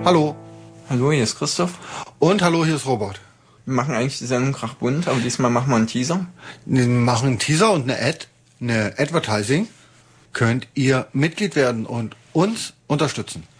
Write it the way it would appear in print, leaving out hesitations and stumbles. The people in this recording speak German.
Hallo. Hallo, hier ist Christoph. Und hallo, hier ist Robert. Wir machen eigentlich die Sendung krachbunt, aber diesmal machen wir einen Teaser. Wir machen einen Teaser und eine Advertising. Könnt ihr Mitglied werden und uns unterstützen.